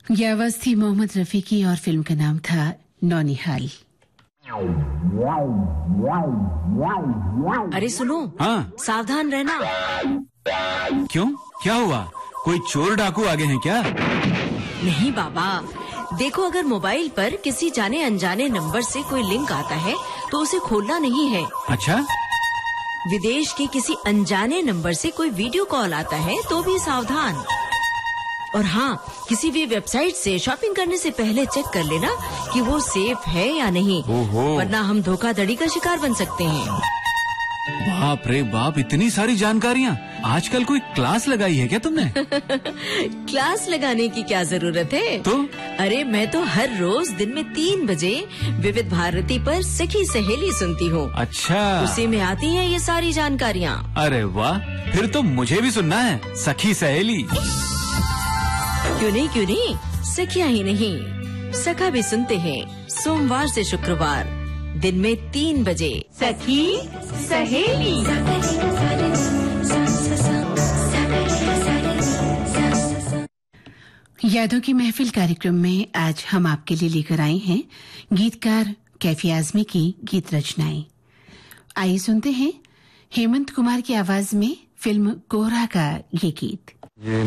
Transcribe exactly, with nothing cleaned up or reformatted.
ये आवाज थी मोहम्मद रफी की और फिल्म का नाम था नौनिहाल। अरे सुनो, हाँ। सावधान रहना। क्यों, क्या हुआ? कोई चोर डाकू आगे हैं क्या? नहीं बाबा, देखो अगर मोबाइल पर किसी जाने अनजाने नंबर से कोई लिंक आता है तो उसे खोलना नहीं है। अच्छा, विदेश के किसी अनजाने नंबर से कोई वीडियो कॉल आता है तो भी सावधान। और हाँ, किसी भी वेबसाइट से शॉपिंग करने से पहले चेक कर लेना कि वो सेफ है या नहीं, वरना हम धोखाधड़ी का शिकार बन सकते हैं। बाप रे बाप, इतनी सारी जानकारियाँ। आजकल कोई क्लास लगाई है क्या तुमने? क्लास लगाने की क्या जरूरत है? तो अरे मैं तो हर रोज दिन में तीन बजे विविध भारती पर सखी सहेली सुनती हूँ। अच्छा, उसी में आती है ये सारी जानकारियाँ। अरे वाह, फिर तो मुझे भी सुनना है सखी सहेली। क्यों नहीं क्यों नहीं, सखिया ही नहीं, सखा भी सुनते हैं सोमवार से शुक्रवार दिन में तीन बजे। सखी सहेली। यादों की महफिल कार्यक्रम में आज हम आपके लिए लेकर आए हैं गीतकार कैफी आजमी की गीत रचनाएं। आइए सुनते हैं हेमंत कुमार की आवाज में फिल्म कोहरा का ये गीत।